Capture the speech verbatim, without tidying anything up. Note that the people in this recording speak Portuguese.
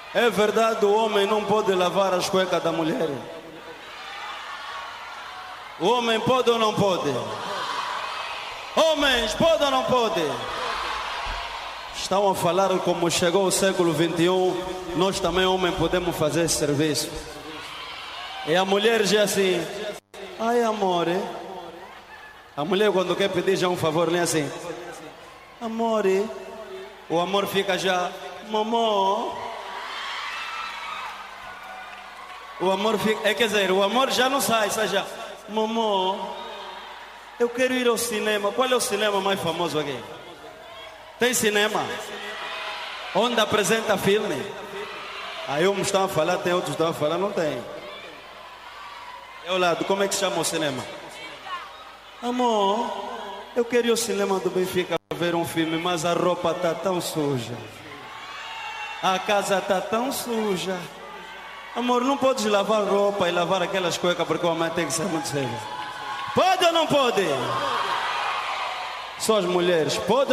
É verdade, o homem não pode lavar as cuecas da mulher. O homem pode ou não pode? Homens, pode ou não pode? Estão a falar como chegou o século vinte e um, nós também, homens, podemos fazer esse serviço. E a mulher já assim, ai amor, a mulher quando quer pedir já um favor, nem assim, amor, o amor fica já, mamô. O amor fica, é, quer dizer, o amor já não sai, sai já, mamô, eu quero ir ao cinema. Qual é o cinema mais famoso aqui? Tem cinema? Onde apresenta filme? Aí uns estão a falar, tem outros estão a falar, não tem. É o lado, como é que chama o cinema? Amor, eu quero ir ao cinema do Benfica ver um filme, mas a roupa está tão suja. A casa está tão suja. Amor, não podes lavar roupa e lavar aquelas cuecas porque o homem tem que ser muito sério. Pode ou não pode? Só as mulheres, pode?